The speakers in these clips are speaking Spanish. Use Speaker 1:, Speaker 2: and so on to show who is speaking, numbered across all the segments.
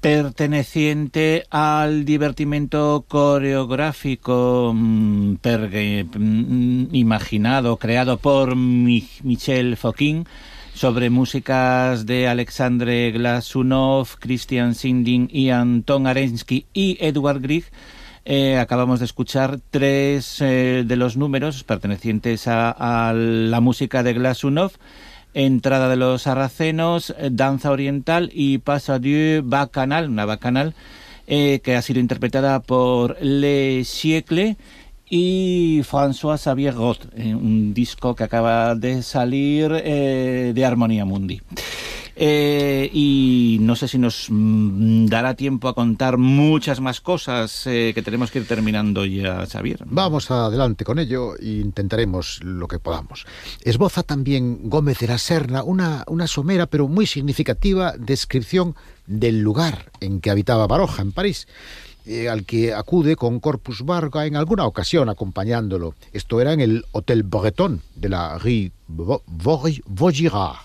Speaker 1: perteneciente al divertimento coreográfico imaginado, creado por Michel Fokine, sobre músicas de Alexandre Glasunov, Christian Sinding y Anton Arensky y Edward Grieg. Acabamos de escuchar 3 de los números pertenecientes a la música de Glasunov: Entrada de los Sarracenos, Danza Oriental y Pas Adieu Bacchanal, una bacanal que ha sido interpretada por Le Siècle y François-Xavier Roth, un disco que acaba de salir de Harmonia Mundi. Y no sé si nos dará tiempo a contar muchas más cosas que tenemos que ir terminando ya, Xavier.
Speaker 2: Vamos adelante con ello e intentaremos lo que podamos. Esboza también Gómez de la Serna una somera pero muy significativa descripción del lugar en que habitaba Baroja, en París, al que acude con Corpus Barga en alguna ocasión acompañándolo. Esto era en el Hotel Breton de la Rue Vaugirard.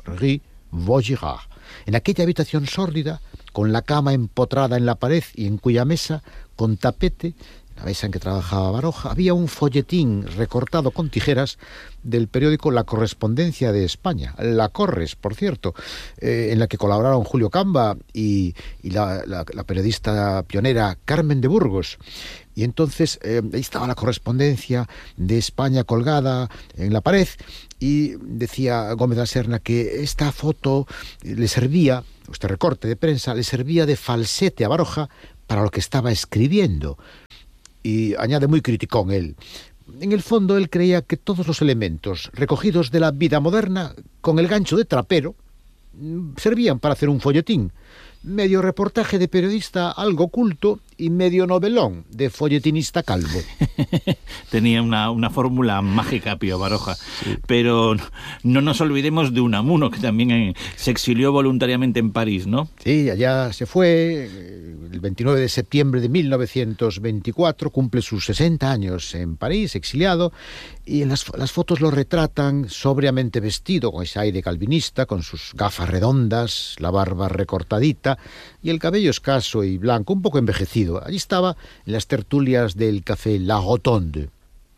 Speaker 2: En aquella habitación sórdida, con la cama empotrada en la pared y en cuya mesa, con tapete, la mesa en que trabajaba Baroja, había un folletín recortado con tijeras del periódico La Correspondencia de España, La Corres, por cierto, en la que colaboraron Julio Camba y la periodista pionera Carmen de Burgos. Y entonces ahí estaba la correspondencia de España colgada en la pared, y decía Gómez de la Serna que esta foto le servía, este recorte de prensa, le servía de falsete a Baroja para lo que estaba escribiendo. Y añade muy criticón él: en el fondo él creía que todos los elementos recogidos de la vida moderna, con el gancho de trapero, servían para hacer un folletín, medio reportaje de periodista algo culto y medio novelón de folletinista calvo.
Speaker 1: Tenía una fórmula mágica, Pío Baroja. Sí. Pero no nos olvidemos de Unamuno, que también se exilió voluntariamente en París, ¿no?
Speaker 2: Sí, allá se fue el 29 de septiembre de 1924, cumple sus 60 años en París, exiliado, y en las fotos lo retratan sobriamente vestido, con ese aire calvinista, con sus gafas redondas, la barba recortadita y el cabello escaso y blanco, un poco envejecido. Allí estaba en las tertulias del café La Rotonde.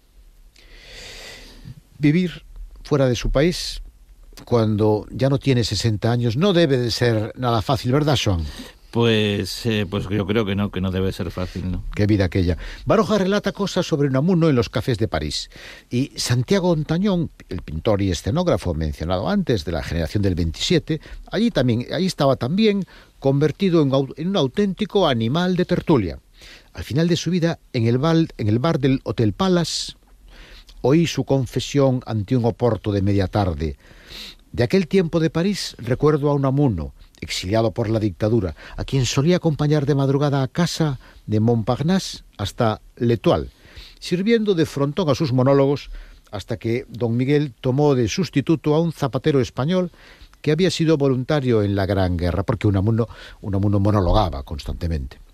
Speaker 2: Vivir fuera de su país, cuando ya no tiene 60 años, no debe de ser nada fácil, ¿verdad, Joan?
Speaker 1: Pues yo creo que no debe ser fácil, ¿no?
Speaker 2: Qué vida aquella. Baroja relata cosas sobre Unamuno en los cafés de París. Y Santiago Ontañón, el pintor y escenógrafo mencionado antes, de la generación del 27, allí estaba también convertido en un auténtico animal de tertulia. Al final de su vida, en el bar del Hotel Palace, oí su confesión ante un oporto de media tarde. De aquel tiempo de París recuerdo a Unamuno, exiliado por la dictadura, a quien solía acompañar de madrugada a casa de Montparnasse hasta L'Étoile, sirviendo de frontón a sus monólogos, hasta que don Miguel tomó de sustituto a un zapatero español que había sido voluntario en la Gran Guerra, porque Unamuno monologaba constantemente.